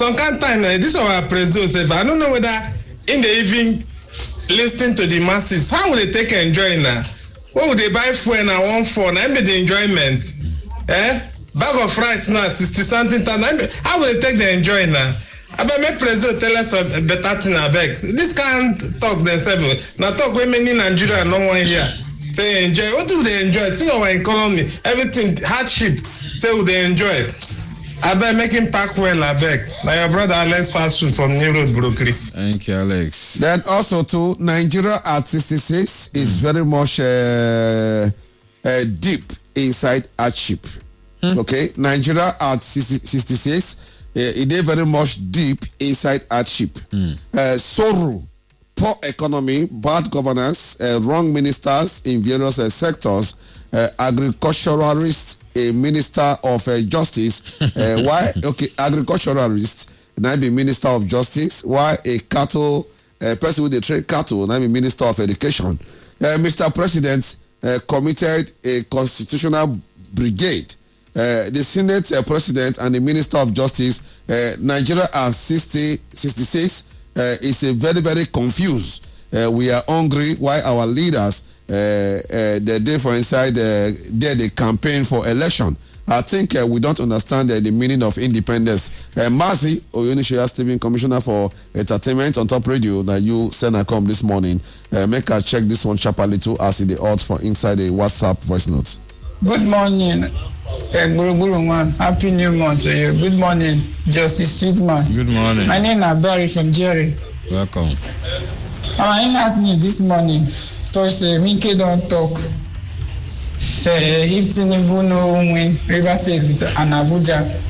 some kind of time, this is our president. I don't know whether in the even listening to the masses, how would they take enjoy now? What would they buy fuel now? 1 for now, the enjoyment. Bag of rice now, 60 something thousand. How will they take the enjoy now? I bet my president tell us a better thing. I beg. This can't talk themselves. Now talk with many Nigeria, no one here. Say enjoy. What do they enjoy? See our economy, everything hardship. Say would they enjoy? I bet making pack well. I beg. Now your brother Alex fast food from New Road Brooklyn. Thank you, Alex. Then also too, Nigeria at 66 is very much deep inside hardship. Okay, Nigeria at 66, it is very much deep inside hardship. Sorrow, poor economy, bad governance, wrong ministers in various sectors, agriculturalists, a minister of justice. Why? Okay, agriculturalist, now be minister of justice. Why a cattle person with a trade cattle, now be minister of education. Mr. President committed a constitutional brigade. The Senate President and the Minister of Justice, Nigeria at 66 is a very, very confused. We are hungry. Why our leaders, they day for inside they campaign for election. I think we don't understand the meaning of independence. Mazi Oyonishoya Stephen, Commissioner for Entertainment on Top Radio, that you send a come this morning. Make us check this one sharply too, as in the odds for inside the WhatsApp voice notes. Good morning, Happy New Month to you. Good morning, Justice Sweetman. Good morning. My name is Barry from Jerry. Welcome. I asked me this morning to say, Mike don't talk. Say, if Tinubu no win River State with an Abuja,